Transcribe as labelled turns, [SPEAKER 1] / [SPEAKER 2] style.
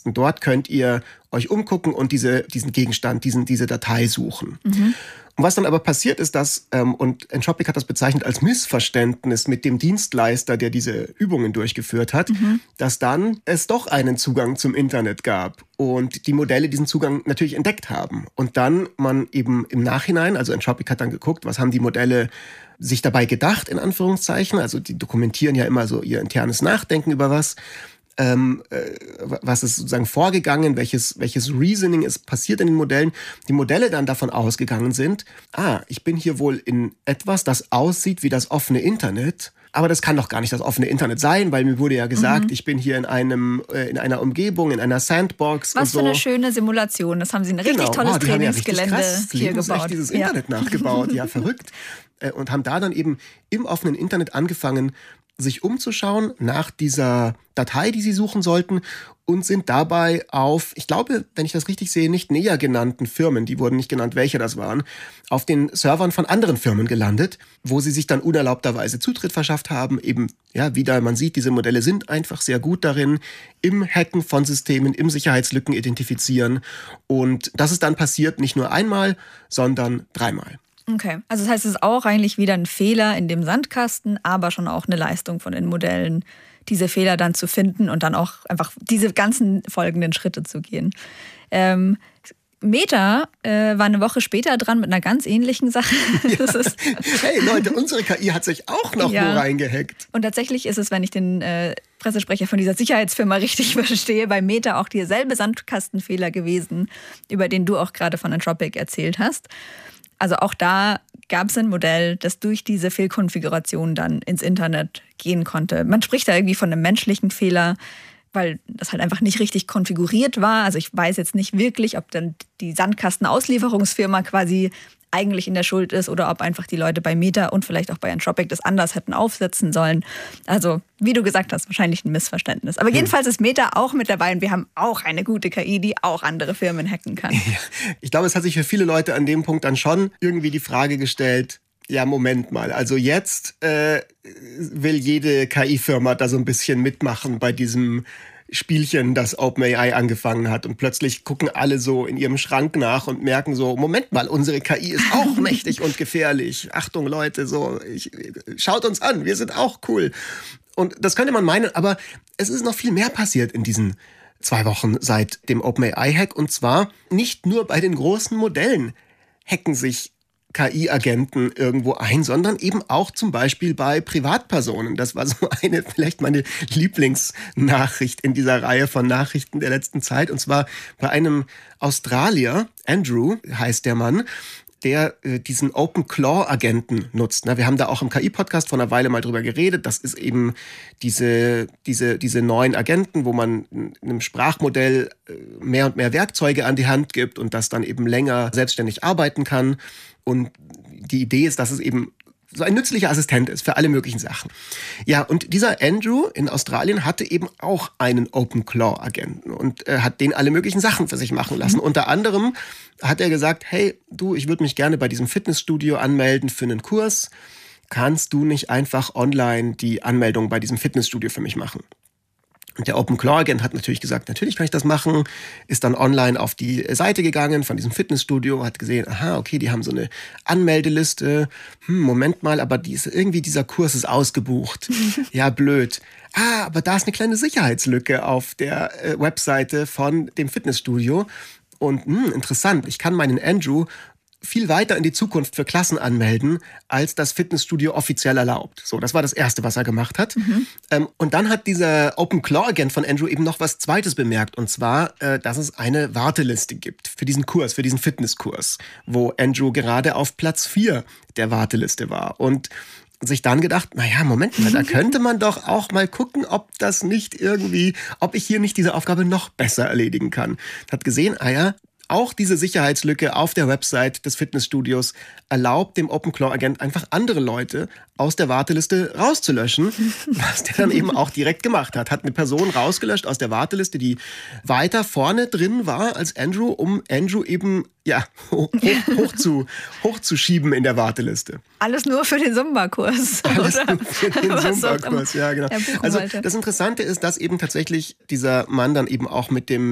[SPEAKER 1] Sandkasten. Dort könnt ihr euch umgucken und diesen Gegenstand, diese Datei suchen. Und was dann aber passiert ist, und Entropic hat das bezeichnet als Missverständnis mit dem Dienstleister, der diese Übungen durchgeführt hat, dass dann es doch einen Zugang zum Internet gab und die Modelle diesen Zugang natürlich entdeckt haben. Und dann man eben im Nachhinein, also Entropic hat dann geguckt, was haben die Modelle sich dabei gedacht, in Anführungszeichen, also die dokumentieren ja immer so ihr internes Nachdenken über was ist sozusagen vorgegangen, welches Reasoning ist passiert in den Modellen. Die Modelle dann davon ausgegangen sind, ich bin hier wohl in etwas, das aussieht wie das offene Internet, aber das kann doch gar nicht das offene Internet sein, weil mir wurde ja gesagt, ich bin hier in einer Umgebung, in einer Sandbox.
[SPEAKER 2] Was für eine schöne Simulation. Das haben sie ein richtig tolles Trainingsgelände hier gebaut.
[SPEAKER 1] Dieses Internet nachgebaut, ja, verrückt. Und haben da dann eben im offenen Internet angefangen, sich umzuschauen nach dieser Datei, die sie suchen sollten, und sind dabei auf, ich glaube, wenn ich das richtig sehe, nicht näher genannten Firmen, die wurden nicht genannt, welche das waren, auf den Servern von anderen Firmen gelandet, wo sie sich dann unerlaubterweise Zutritt verschafft haben. Eben, ja, wieder, man sieht, diese Modelle sind einfach sehr gut darin, im Hacken von Systemen, im Sicherheitslücken identifizieren. Und das ist dann passiert nicht nur einmal, sondern dreimal.
[SPEAKER 2] Okay, also das heißt, es ist auch eigentlich wieder ein Fehler in dem Sandkasten, aber schon auch eine Leistung von den Modellen, diese Fehler dann zu finden und dann auch einfach diese ganzen folgenden Schritte zu gehen. Meta war eine Woche später dran mit einer ganz ähnlichen Sache.
[SPEAKER 1] Ja. Hey Leute, unsere KI hat sich auch noch wo reingehackt.
[SPEAKER 2] Und tatsächlich ist es, wenn ich den Pressesprecher von dieser Sicherheitsfirma richtig verstehe, bei Meta auch derselbe Sandkastenfehler gewesen, über den du auch gerade von Entropic erzählt hast. Also auch da gab es ein Modell, das durch diese Fehlkonfiguration dann ins Internet gehen konnte. Man spricht da irgendwie von einem menschlichen Fehler, weil das halt einfach nicht richtig konfiguriert war. Also ich weiß jetzt nicht wirklich, ob dann die Sandkastenauslieferungsfirma quasi eigentlich in der Schuld ist oder ob einfach die Leute bei Meta und vielleicht auch bei Entropic das anders hätten aufsetzen sollen. Also, wie du gesagt hast, wahrscheinlich ein Missverständnis. Aber jedenfalls ist Meta auch mit dabei und wir haben auch eine gute KI, die auch andere Firmen hacken kann.
[SPEAKER 1] Ja, ich glaube, es hat sich für viele Leute an dem Punkt dann schon irgendwie die Frage gestellt, ja, Moment mal, also jetzt will jede KI-Firma da so ein bisschen mitmachen bei diesem Spielchen, das OpenAI angefangen hat. Und plötzlich gucken alle so in ihrem Schrank nach und merken so, Moment mal, unsere KI ist auch mächtig und gefährlich. Achtung Leute, schaut uns an, wir sind auch cool. Und das könnte man meinen, aber es ist noch viel mehr passiert in diesen 2 Wochen seit dem OpenAI-Hack. Und zwar nicht nur bei den großen Modellen hacken sich KI-Agenten irgendwo ein, sondern eben auch zum Beispiel bei Privatpersonen. Das war so vielleicht meine Lieblingsnachricht in dieser Reihe von Nachrichten der letzten Zeit. Und zwar bei einem Australier, Andrew heißt der Mann, der diesen OpenClaw-Agenten nutzt. Wir haben da auch im KI-Podcast vor einer Weile mal drüber geredet. Das ist eben diese neuen Agenten, wo man einem Sprachmodell mehr und mehr Werkzeuge an die Hand gibt und das dann eben länger selbstständig arbeiten kann. Und die Idee ist, dass es eben so ein nützlicher Assistent ist für alle möglichen Sachen. Ja, und dieser Andrew in Australien hatte eben auch einen OpenClaw-Agenten und hat den alle möglichen Sachen für sich machen lassen. Unter anderem hat er gesagt, hey, du, ich würde mich gerne bei diesem Fitnessstudio anmelden für einen Kurs. Kannst du nicht einfach online die Anmeldung bei diesem Fitnessstudio für mich machen? Und der OpenClaw-Agent hat natürlich gesagt, natürlich kann ich das machen, ist dann online auf die Seite gegangen von diesem Fitnessstudio, hat gesehen, aha, okay, die haben so eine Anmeldeliste. Moment mal, aber dieser Kurs ist ausgebucht. Ja, blöd. Aber da ist eine kleine Sicherheitslücke auf der Webseite von dem Fitnessstudio. Und interessant, ich kann meinen Andrew viel weiter in die Zukunft für Klassen anmelden, als das Fitnessstudio offiziell erlaubt. So, das war das Erste, was er gemacht hat. Und dann hat dieser OpenClaw-Agent von Andrew eben noch was Zweites bemerkt. Und zwar, dass es eine Warteliste gibt für diesen Kurs, für diesen Fitnesskurs, wo Andrew gerade auf Platz 4 der Warteliste war. Und sich dann gedacht, Moment mal, da könnte man doch auch mal gucken, ob ich hier nicht diese Aufgabe noch besser erledigen kann. Hat gesehen, auch diese Sicherheitslücke auf der Website des Fitnessstudios erlaubt dem OpenClaw-Agent einfach andere Leute aus der Warteliste rauszulöschen, was der dann eben auch direkt gemacht hat. Hat eine Person rausgelöscht aus der Warteliste, die weiter vorne drin war als Andrew, um Andrew eben hochzuschieben in der Warteliste.
[SPEAKER 2] Alles nur für den Zumba-Kurs.
[SPEAKER 1] Alles nur für den Zumba-Kurs, ja genau. Also das Interessante ist, dass eben tatsächlich dieser Mann dann eben auch mit dem